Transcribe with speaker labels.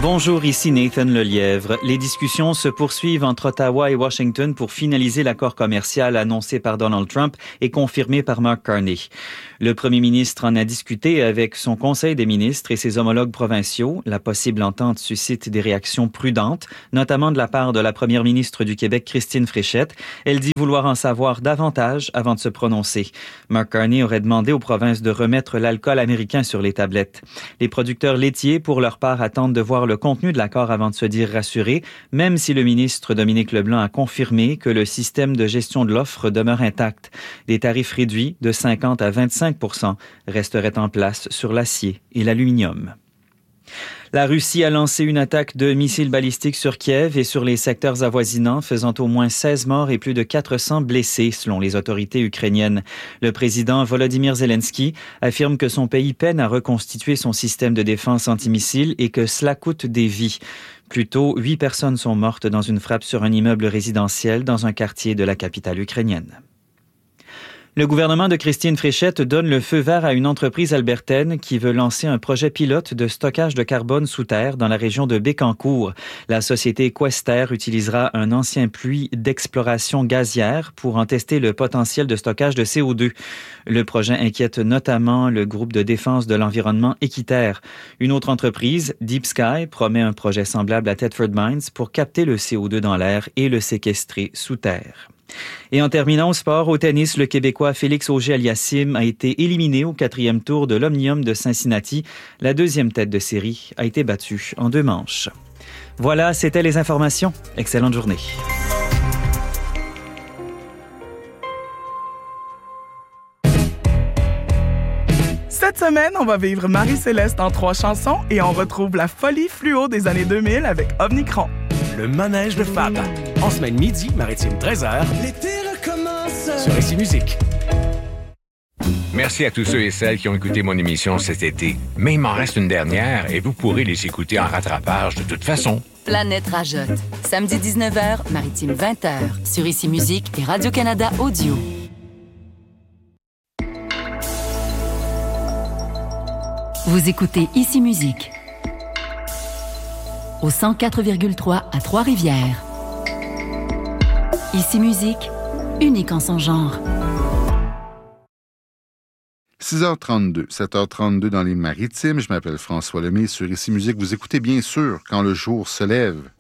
Speaker 1: Bonjour, ici Nathan Lelièvre. Les discussions se poursuivent entre Ottawa et Washington pour finaliser l'accord commercial annoncé par Donald Trump et confirmé par Mark Carney. Le premier ministre en a discuté avec son conseil des ministres et ses homologues provinciaux. La possible entente suscite des réactions prudentes, notamment de la part de la première ministre du Québec, Christine Fréchette. Elle dit vouloir en savoir davantage avant de se prononcer. Mark Carney aurait demandé aux provinces de remettre l'alcool américain sur les tablettes. Les producteurs laitiers, pour leur part, attendent de voir le contenu de l'accord avant de se dire rassurés, même si le ministre Dominique Leblanc a confirmé que le système de gestion de l'offre demeure intact. Des tarifs réduits de 50 à 25 % resteraient en place sur l'acier et l'aluminium. La Russie a lancé une attaque de missiles balistiques sur Kiev et sur les secteurs avoisinants, faisant au moins 16 morts et plus de 400 blessés, selon les autorités ukrainiennes. Le président Volodymyr Zelensky affirme que son pays peine à reconstituer son système de défense antimissiles et que cela coûte des vies. Plus tôt, 8 personnes sont mortes dans une frappe sur un immeuble résidentiel dans un quartier de la capitale ukrainienne. Le gouvernement de Christine Fréchette donne le feu vert à une entreprise albertaine qui veut lancer un projet pilote de stockage de carbone sous terre dans la région de Bécancour. La société Quester utilisera un ancien puits d'exploration gazière pour en tester le potentiel de stockage de CO2. Le projet inquiète notamment le groupe de défense de l'environnement Équiterre. Une autre entreprise, Deep Sky, promet un projet semblable à Thetford Mines pour capter le CO2 dans l'air et le séquestrer sous terre. Et en terminant au sport, au tennis, le Québécois Félix Auger-Aliassime a été éliminé au 4e tour de l'Omnium de Cincinnati. La deuxième tête de série a été battue en 2 manches. Voilà, c'était les informations. Excellente journée.
Speaker 2: Cette semaine, on va vivre Marie-Céleste en 3 chansons et on retrouve la folie fluo des années 2000 avec Omnicron.
Speaker 3: Le manège de Fab. En semaine midi, maritime 13h. L'été recommence. Sur Ici Musique.
Speaker 4: Merci à tous ceux et celles qui ont écouté mon émission cet été. Mais il m'en reste une dernière et vous pourrez les écouter en rattrapage de toute façon.
Speaker 5: Planète Rajotte. Samedi 19h, maritime 20h. Sur Ici Musique et Radio-Canada Audio. Vous écoutez Ici Musique. Au 104,3 à Trois-Rivières. Ici Musique, unique en son genre.
Speaker 6: 6h32, 7h32 dans les Maritimes. Je m'appelle François Lemay. Sur Ici Musique, vous écoutez bien sûr Quand le jour se lève.